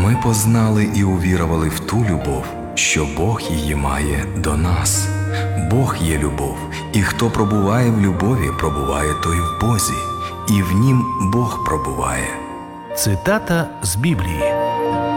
ми познали і увірували в ту любов, що Бог її має до нас. Бог є любов, і хто пробуває в любові, пробуває той в Бозі, і в нім Бог пробуває. Цитата з Біблії.